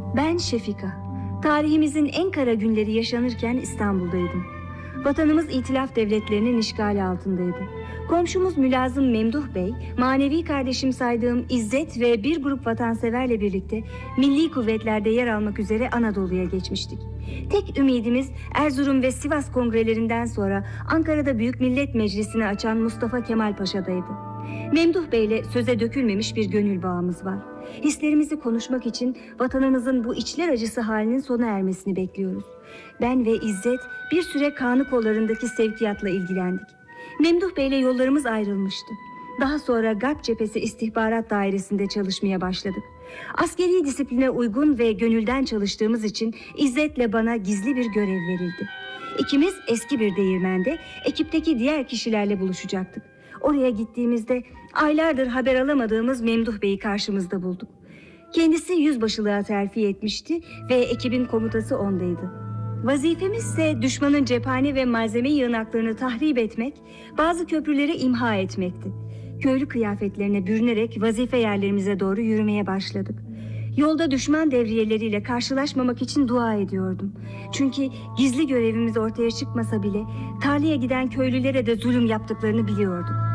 Ben Şefika. Tarihimizin en kara günleri yaşanırken İstanbul'daydım. Vatanımız İtilaf devletlerinin işgali altındaydı. Komşumuz Mülazım Memduh Bey, manevi kardeşim saydığım İzzet ve bir grup vatanseverle birlikte milli kuvvetlerde yer almak üzere Anadolu'ya geçmiştik. Tek ümidimiz Erzurum ve Sivas kongrelerinden sonra Ankara'da Büyük Millet Meclisi'ni açan Mustafa Kemal Paşa'daydı. Memduh Bey'le söze dökülmemiş bir gönül bağımız var. Hislerimizi konuşmak için vatanımızın bu içler acısı halinin sona ermesini bekliyoruz. Ben ve İzzet bir süre Kanı kollarındaki sevkiyatla ilgilendik. Memduh Bey'le yollarımız ayrılmıştı. Daha sonra Garp Cephesi İstihbarat Dairesi'nde çalışmaya başladık. Askeri disipline uygun ve gönülden çalıştığımız için İzzet'le bana gizli bir görev verildi. İkimiz eski bir değirmende ekipteki diğer kişilerle buluşacaktık. Oraya gittiğimizde aylardır haber alamadığımız Memduh Bey'i karşımızda bulduk. Kendisi yüzbaşılığa terfi etmişti ve ekibin komutası ondaydı. Vazifemiz ise düşmanın cephane ve malzeme yığınaklarını tahrip etmek, bazı köprüleri imha etmekti. Köylü kıyafetlerine bürünerek vazife yerlerimize doğru yürümeye başladık. Yolda düşman devriyeleriyle karşılaşmamak için dua ediyordum. Çünkü gizli görevimiz ortaya çıkmasa bile tarlaya giden köylülere de zulüm yaptıklarını biliyordum.